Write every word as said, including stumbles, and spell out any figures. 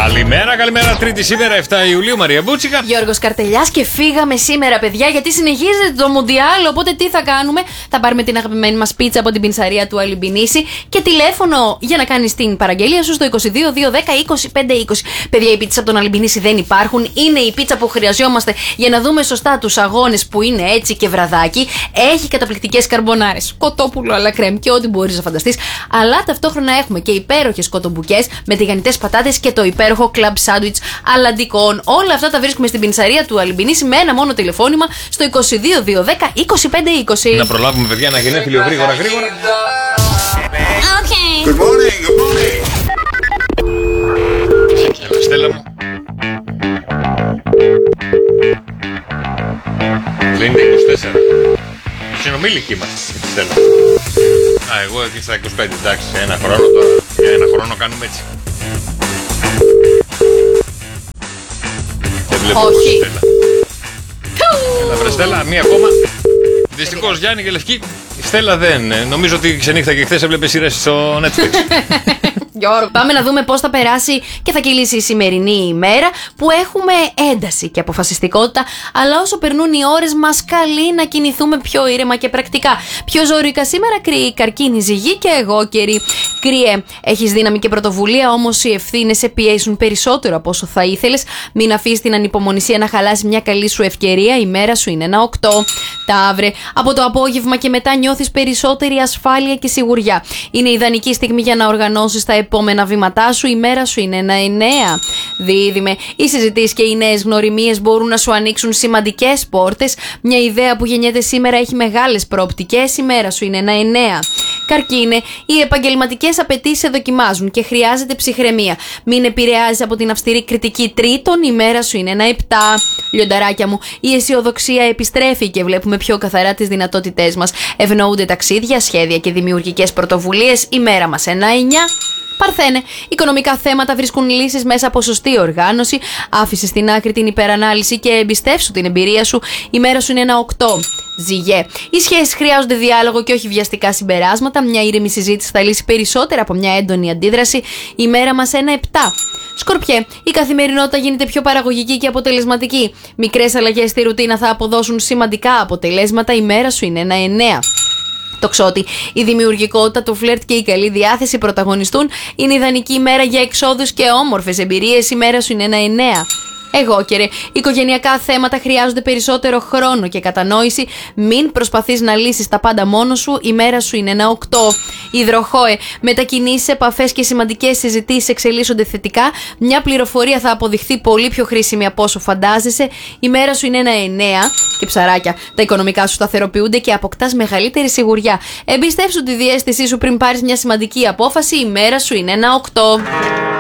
Καλημέρα, καλημέρα. Τρίτη σήμερα, εφτά Ιουλίου, Μαρία Μπούτσικα. Γιώργος Καρτελιάς και φύγαμε σήμερα, παιδιά, γιατί συνεχίζεται το Μουντιάλ. Οπότε τι θα κάνουμε? Θα πάρουμε την αγαπημένη μας πίτσα από την πινσαρία του Αλιμπινίση και τηλέφωνο για να κάνεις την παραγγελία σου στο είκοσι δύο δύο δέκα είκοσι πέντε είκοσι. Παιδιά, οι πίτσα από τον Αλιμπινίση δεν υπάρχουν. Είναι η πίτσα που χρειαζόμαστε για να δούμε σωστά τους αγώνες που είναι έτσι και βραδάκι. Έχει καταπληκτικές καρμπονάρες, κοτόπουλο αλλά κρέμ και ό,τι μπορείς να φανταστείς. Αλλά ταυτόχρονα έχουμε και υπέροχες κοτομπουκές με τηγανιτές πατάτες και το υπέροχο κλαμπ σάντουιτς αλαντικών. Όλα αυτά τα βρίσκουμε στην πινσαρία του Αλιμπινίση με ένα μόνο τηλεφώνημα στο είκοσι δύο δύο δέκα είκοσι πέντε είκοσι. Να προλάβουμε, παιδιά, ένα γενέθλιο γρήγορα γρήγορα. Okay. Good morning, good morning. Έλα, Στέλλα μου. Δεν είναι είκοσι τέσσερα. Συνομήλικοι είμαστε, Στέλλα. Α, εγώ εκεί στα είκοσι πέντε, εντάξει, ένα χρόνο τώρα. Για ένα χρόνο κάνουμε έτσι. Δεν βλέπω. Όχι. Στέλλα. Έλα, βρε Στέλλα, μία ακόμα. Δυστυχώς, Γιάννη και Λευκή, η Στέλλα δεν. Νομίζω ότι ξενύχτα και χθες έβλεπε σειρές στο Netflix. Γιώργο, πάμε να δούμε πώς θα περάσει και θα κυλήσει η σημερινή ημέρα που έχουμε ένταση και αποφασιστικότητα, αλλά όσο περνούν οι ώρες μας καλεί να κινηθούμε πιο ήρεμα και πρακτικά. Πιο ζώρικα σήμερα, κρύη, καρκίνη, ζυγή και εγώ καιρή. Κρύε, έχεις δύναμη και πρωτοβουλία, όμως οι ευθύνες σε πιέζουν περισσότερο από όσο θα ήθελες. Μην αφήσεις την ανυπομονησία να χαλάσει μια καλή σου ευκαιρία, η μέρα σου είναι ένα οκτώ. Ταύρε, από το απόγευμα και μετά νιώθεις περισσότερη ασφάλεια και σιγουριά. Είναι ιδανική στιγμή για να οργανώσεις τα επόμενα βήματά σου, η μέρα σου είναι ένα εννέα. Δίδυμε, οι συζητήσεις και οι νέες γνωριμίες μπορούν να σου ανοίξουν σημαντικές πόρτες. Μια ιδέα που γεννιέται σήμερα έχει μεγάλες προοπτικές, η μέρα σου είναι ένα εννέα. Καρκίνε, οι επαγγελματικές απαιτήσεις σε δοκιμάζουν και χρειάζεται ψυχραιμία. Μην επηρεάζεις από την αυστηρή κριτική τρίτων, η μέρα σου είναι ένα επτά. Λιονταράκια μου, η αισιοδοξία επιστρέφει και βλέπουμε πιο καθαρά τις δυνατότητές μας. Ευνοούνται ταξίδια, σχέδια και δημιουργικές πρωτοβουλίες, η μέρα μας ένα εννιά. Παρθένε, οικονομικά θέματα βρίσκουν λύσεις μέσα από σωστή οργάνωση. Άφησε στην άκρη την υπερανάλυση και εμπιστεύσου την εμπειρία σου. Η μέρα σου είναι ένα οκτώ. Ζυγέ, οι σχέσεις χρειάζονται διάλογο και όχι βιαστικά συμπεράσματα. Μια ήρεμη συζήτηση θα λύσει περισσότερα από μια έντονη αντίδραση. Η μέρα μας ένα επτά. Σκορπιέ, η καθημερινότητα γίνεται πιο παραγωγική και αποτελεσματική. Μικρές αλλαγές στη ρουτίνα θα αποδώσουν σημαντικά αποτελέσματα. Η μέρα σου είναι ένα εννέα. Τοξότη, η δημιουργικότητα, το φλερτ και η καλή διάθεση πρωταγωνιστούν. Είναι ιδανική ημέρα για εξόδους και όμορφες εμπειρίες. Η μέρα σου είναι ένα εννέα. Εγώ καιρε, οικογενειακά θέματα χρειάζονται περισσότερο χρόνο και κατανόηση. Μην προσπαθείς να λύσεις τα πάντα μόνος σου. Η μέρα σου είναι ένα οκτώ. Υδροχόε, μετακινήσεις, επαφές και σημαντικές συζητήσεις εξελίσσονται θετικά. Μια πληροφορία θα αποδειχθεί πολύ πιο χρήσιμη από όσο φαντάζεσαι. Η μέρα σου είναι ένα εννέα. Και ψαράκια, τα οικονομικά σου σταθεροποιούνται και αποκτάς μεγαλύτερη σιγουριά. Εμπιστεύσου τη διαίσθησή σου πριν πάρεις μια σημαντική απόφαση. Η μέρα σου είναι ένα οκτώ.